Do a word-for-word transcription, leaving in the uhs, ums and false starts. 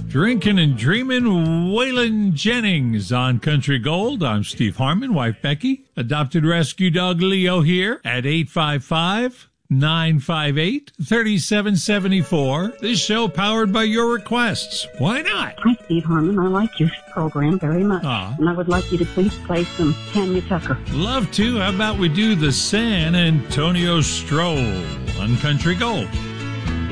Drinking and Dreaming, Waylon Jennings on Country Gold. I'm Steve Harmon, wife Becky. Adopted rescue dog Leo here at eight five five, nine five eight, three seven seven four. This show powered by your requests. Why not? Hi, Steve Harmon. I like your program very much. Aw. And I would like you to please play some Tanya Tucker. Love to. How about we do the San Antonio Stroll on Country Gold?